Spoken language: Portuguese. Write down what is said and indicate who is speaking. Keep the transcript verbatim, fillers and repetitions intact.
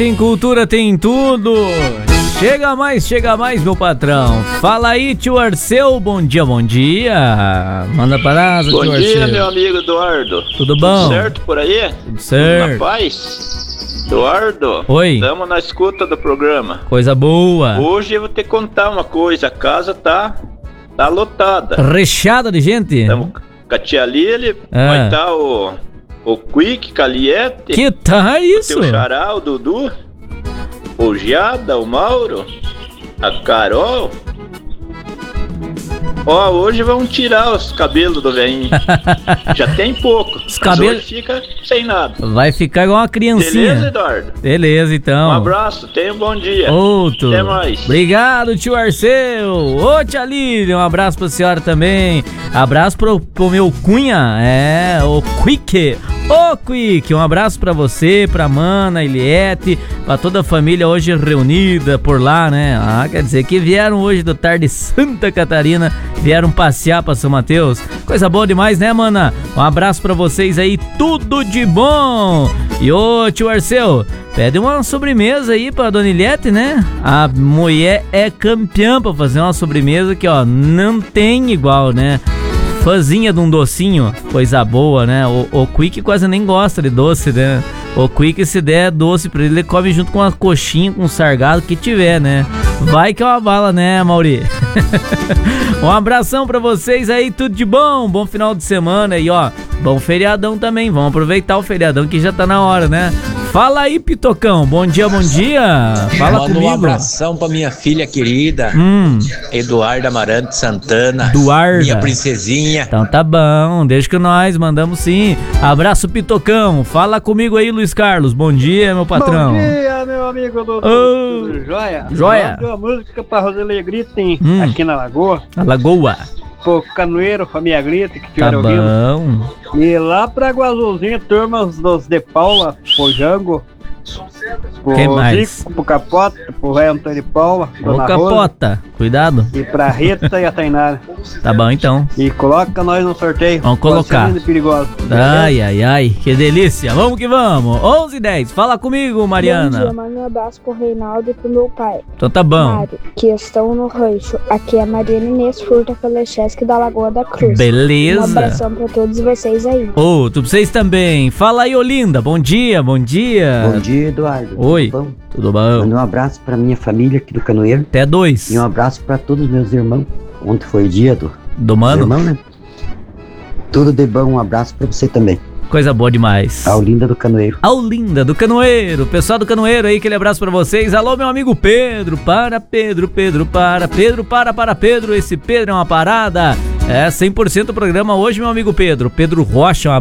Speaker 1: Tem cultura, tem tudo. Chega mais, chega mais, meu patrão. Fala aí, tio Arceu. Bom dia, bom dia. Manda para asa,
Speaker 2: bom
Speaker 1: tio
Speaker 2: dia,
Speaker 1: Arceu.
Speaker 2: meu amigo Eduardo.
Speaker 1: Tudo bom?
Speaker 2: Tudo certo por aí?
Speaker 1: Tudo certo.
Speaker 2: Tudo na paz? Eduardo.
Speaker 1: Oi.
Speaker 2: Estamos na escuta do programa.
Speaker 1: Coisa boa.
Speaker 2: Hoje eu vou te contar uma coisa. A casa tá, tá lotada.
Speaker 1: Recheada de gente?
Speaker 2: Estamos com a tia Lili.
Speaker 1: Ah.
Speaker 2: Vai estar o, o Quick, Caliete.
Speaker 1: Que tá isso?
Speaker 2: O Xará, o Dudu. O Giada, o Mauro. A Carol. Ó, hoje vamos tirar os cabelos do velhinho. Já tem pouco.
Speaker 1: Os cabelos
Speaker 2: hoje fica sem nada.
Speaker 1: Vai ficar igual uma criancinha.
Speaker 2: Beleza, Eduardo?
Speaker 1: Beleza, então.
Speaker 2: Um abraço, tenha um bom dia.
Speaker 1: Outro.
Speaker 2: Até mais.
Speaker 1: Obrigado, tio Arceu. Ô, tia Lívia, um abraço pra senhora também. Abraço pro, pro meu cunha, é, o Quick. Ô, Quick, um abraço pra você, pra Mana, Eliette, pra toda a família hoje reunida por lá, né? Ah, quer dizer que vieram hoje do tarde Santa Catarina, vieram passear pra São Mateus. Coisa boa demais, né, Mana? Um abraço pra vocês aí, tudo de bom. E ô, tio Arceu, pede uma sobremesa aí pra dona Eliette, né? A mulher é campeã pra fazer uma sobremesa que, ó, não tem igual, né? Fãzinha de um docinho, coisa boa, né? O, o Quick quase nem gosta de doce, né? O Quick, se der doce pra ele, ele come junto com uma coxinha, com um sargado, que tiver, né? Vai que é uma bala, né, Mauri? Um abração pra vocês aí, tudo de bom, bom final de semana e ó, bom feriadão também, vamos aproveitar o feriadão que já tá na hora, né? Fala aí, Pitocão, bom dia, bom dia, fala
Speaker 3: Manda
Speaker 1: comigo.
Speaker 3: Um abração pra minha filha querida,
Speaker 1: hum.
Speaker 3: Eduarda Amarante Santana,
Speaker 1: Eduarda.
Speaker 3: minha princesinha.
Speaker 1: Então tá bom, deixa que nós mandamos sim. Abraço, Pitocão, fala comigo aí, Luiz Carlos, bom dia, meu patrão.
Speaker 4: Bom dia, meu amigo do, do,
Speaker 1: oh.
Speaker 4: do Joia.
Speaker 1: Joia.
Speaker 4: Mandou uma música pra Roseli Gritem,
Speaker 1: hum.
Speaker 4: aqui na Lagoa.
Speaker 1: A Lagoa.
Speaker 4: Pro Canoeiro, família Grita, que
Speaker 1: Tá
Speaker 4: tiveram ouvindo.
Speaker 1: bom.
Speaker 4: E lá pra Guazulzinho, turmas dos de Paula, pro Jango. Pro
Speaker 1: Quem mais?
Speaker 4: Zico, pro Capota, pro Rei Antônio de Paula,
Speaker 1: Ô,
Speaker 4: Dona
Speaker 1: Capota,
Speaker 4: Rosa,
Speaker 1: cuidado.
Speaker 4: e pra Rita e a Tainara.
Speaker 1: Tá bom então.
Speaker 4: E coloca nós no sorteio.
Speaker 1: Vamos colocar.
Speaker 4: Pode ser perigoso.
Speaker 1: Ai, ai, ai, que delícia. Vamos que vamos. onze e dez, fala comigo, Mariana.
Speaker 5: Bom dia, manda um abraço pro Reinaldo e pro meu pai.
Speaker 1: Então tá bom.
Speaker 5: Mário, que estão no rancho. Aqui é a Mariana Inês Furta Kalechesky da Lagoa da Cruz.
Speaker 1: Beleza.
Speaker 5: Um abração pra todos vocês aí.
Speaker 1: Outro pra vocês também. Fala aí, Olinda. Bom dia, bom dia.
Speaker 6: Bom dia, Eduardo.
Speaker 1: Oi.
Speaker 6: Tudo bom?
Speaker 1: Tudo bom?
Speaker 6: Manda um abraço pra minha família aqui do Canoeiro.
Speaker 1: Até dois.
Speaker 6: E um abraço pra todos os meus irmãos. Ontem foi o dia do,
Speaker 1: do mano.
Speaker 6: irmão, né? Tudo de bom, um abraço pra você também.
Speaker 1: Coisa boa demais.
Speaker 6: A Olinda do Canoeiro.
Speaker 1: A Olinda do Canoeiro. Pessoal do Canoeiro aí, aquele abraço pra vocês. Alô, meu amigo Pedro. Para, Pedro, Pedro, para. Pedro, para, para, Pedro. Esse Pedro é uma parada. É cem por cento o programa hoje, meu amigo Pedro. Pedro Rocha, uma